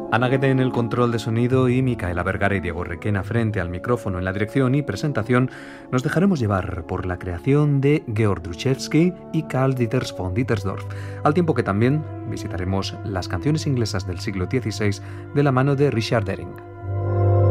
Ana Guede en el control de sonido y Micaela Vergara y Diego Requena frente al micrófono en la dirección y presentación, nos dejaremos llevar por la creación de Georg Druschewski y Karl Dieters von Dittersdorf, al tiempo que también visitaremos las canciones inglesas del siglo XVI de la mano de Richard Deering.